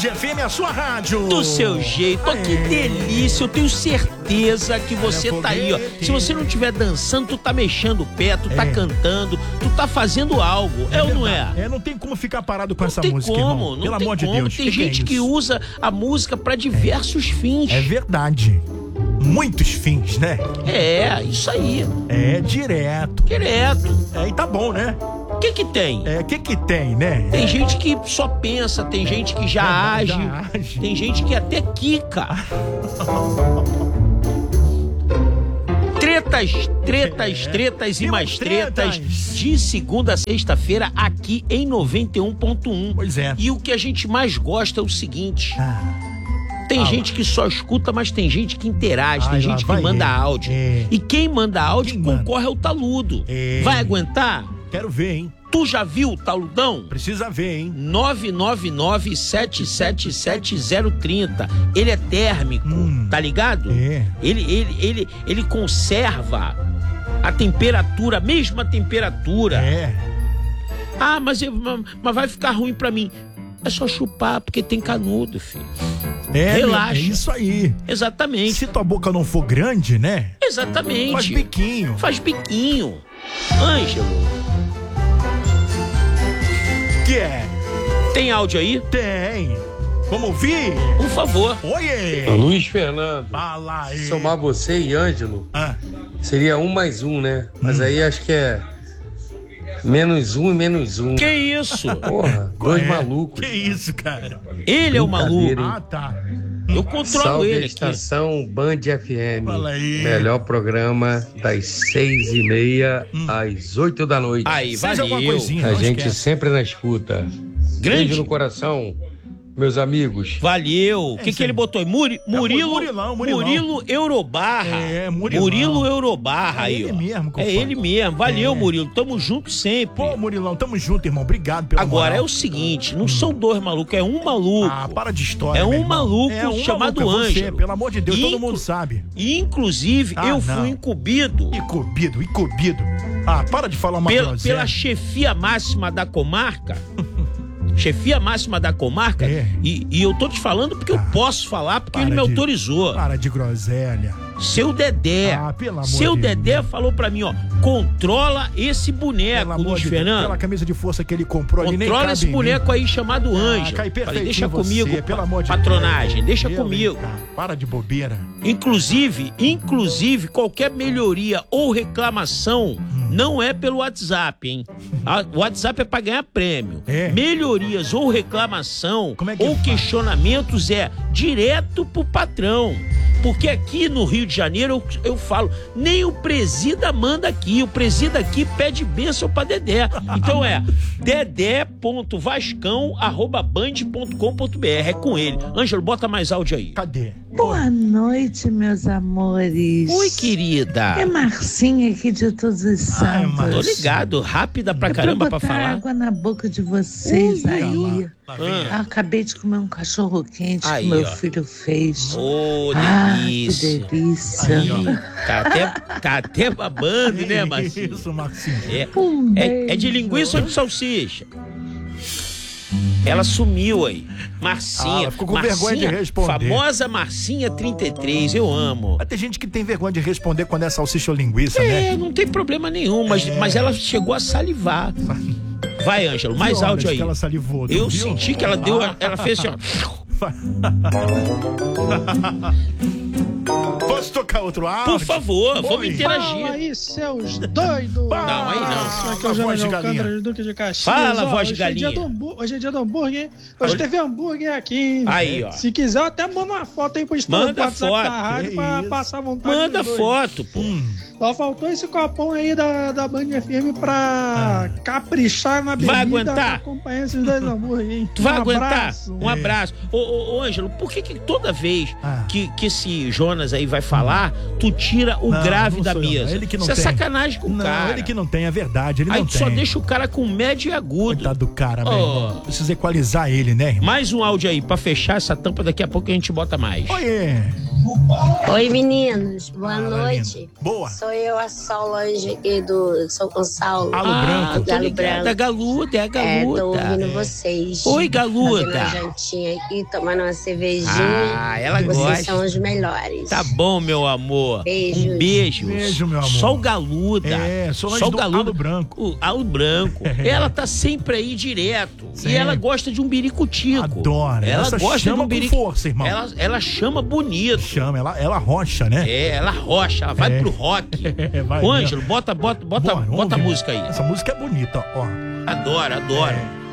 FM, a sua rádio. Do seu jeito. Ó, que delícia. Eu tenho certeza que você tá aí, ó. Se você não estiver dançando, tu tá mexendo o pé, tu tá cantando, tu tá fazendo algo. É ou não é? Não tem como ficar parado com essa música, música, irmão. Pelo amor de Deus. Tem gente que usa a música pra diversos fins. É verdade. Muitos fins, né? É, isso aí. É, direto. E tá bom, né? O que tem? O que tem, né? Tem gente que só pensa, tem gente que já age, tem gente que até quica. Tretas e mais tretas de segunda a sexta-feira aqui em 91.1. Pois é. E o que a gente mais gosta é o seguinte... Tem gente que só escuta, mas tem gente que interage, tem gente que manda áudio. E quem manda áudio concorre ao taludo. Vai aguentar? Quero ver, hein? Tu já viu o taludão? Precisa ver, hein? 999-777-030. Ele é térmico, tá ligado? Ele conserva a temperatura, a mesma temperatura. Ah, mas vai ficar ruim pra mim. É só chupar, porque tem canudo, filho. Relaxa. É isso aí. Exatamente. Se tua boca não for grande, né? Exatamente. Faz biquinho. Ângelo. Que é? Tem áudio aí? Tem. Vamos ouvir? Por favor. Oiê. Luiz Fernando. Fala aí. Somar você e Ângelo seria 1 mais 1, né? Mas aí acho que é menos 1 e menos 1. Que isso? Porra, dois malucos. Que isso, cara? Ele é o maluco. Tá. Eu controlo Salve ele a estação Band FM. Fala aí. Melhor programa das 6h30 às 8 da noite. Aí, valeu. A gente sempre na escuta. Grande. Beijo no coração, meus amigos. Valeu. O que ele botou aí? Murilo Eurobarra. Murilo Eurobarra aí, ó. Ele mesmo. Valeu, Murilo. Tamo junto sempre. Pô, Murilão, tamo junto, irmão. Obrigado pelo Agora, é o seguinte, não são dois malucos, é um maluco. Ah, para de história, É um meu irmão. maluco chamado Ângelo. Pelo amor de Deus, todo mundo sabe. Inclusive, eu fui incumbido. Incumbido. Ah, para de falar uma groselha. Pela chefia máxima da comarca. Chefia máxima da comarca. E eu tô te falando porque eu posso falar, porque ele me autorizou. Para de groselha. Seu Dedé. Pelo amor Seu de Dedé falou pra mim, ó, controla esse boneco, Luiz Fernando. Aquela camisa de força que ele comprou ali, nem controla esse boneco aí chamado Ângelo. Falei, deixa comigo, pelo amor de patronagem, deixa comigo. Para de bobeira. Inclusive, qualquer melhoria ou reclamação não é pelo WhatsApp, hein? O WhatsApp é pra ganhar prêmio. Melhorias ou reclamação ou questionamentos é direto pro patrão. Porque aqui no Rio de Janeiro, eu falo, nem o presida manda aqui. O presida aqui pede bênção pra Dedé. Então é dedé.vascão@band.com.br. É com ele. Ângelo, bota mais áudio aí. Cadê? Boa noite, meus amores. Oi, querida. É Marcinha aqui de Todos os Santos. Tô ligado, rápida pra caramba pra falar. Água na boca de vocês aí. Acabei de comer um cachorro quente que meu filho fez. Delícia. Que delícia. Tá até babando, né, Marcinha? Isso, Marcinha. É de linguiça ou de salsicha? Ela sumiu aí. Marcinha. Ela ficou com vergonha de responder. Famosa Marcinha 33, eu amo. Mas tem gente que tem vergonha de responder quando é salsicha ou linguiça, né? Não tem problema nenhum, mas ela chegou a salivar. Vai, Ângelo, mais áudio aí. Que ela salivou, eu senti que ela deu, ela fez assim, ó. Posso tocar outro áudio? Por favor, vamos interagir. Fala aí, seus doidos. Não, aí não. Aqui é o Jânio Alcântara, Duque de Caxias. Fala, voz de galinha. Hoje é dia do hambúrguer, hein? Hoje teve hambúrguer aqui. Aí, ó. Se quiser, eu até mando uma foto aí pro estúdio. Manda foto. Da rádio pra passar vontade. Manda foto, pô. Só faltou esse copão aí da Band FM pra caprichar na bebida. Vai aguentar? Pra acompanhar esses dois hambúrguer, hein? Tu vai aguentar? Um abraço. Ô, Ângelo, por que toda vez que esse Jonas aí vai falar, tu tira o grave da mesa? Ele que não Isso tem. é sacanagem com o cara. Ele que não tem, é verdade. Ele aí não tu tem. só deixa o cara com médio e agudo. Coitado do cara, meu irmão. Precisa equalizar ele, né, irmão? Mais um áudio aí, pra fechar essa tampa, daqui a pouco a gente bota mais. Oiê! Oi, meninos. Boa noite. Boa. Sou eu, a Solange aqui do São Gonçalo. Galo Branco. Galo Branco. Galuda, é a Galuda. Tô ouvindo vocês. Oi, Galuda. Fazendo uma jantinha aqui, tomando uma cervejinha. Ela vocês gosta. são os melhores. Tá bom, meu amor. Beijos. Um beijo. Beijo, meu amor. Só o Galuda. Solange Só o do Galuda. Alo Branco. O Alo Branco. Ela tá sempre aí direto. Sim. E ela gosta de um biricutico. Adora. Ela Essa gosta chama de um com força, irmão. Ela chama bonito. Chama, ela rocha, né? Ela rocha, ela vai pro rock. Vai Ô, Ângelo, bota a música aí. Essa música é bonita, ó. Adoro.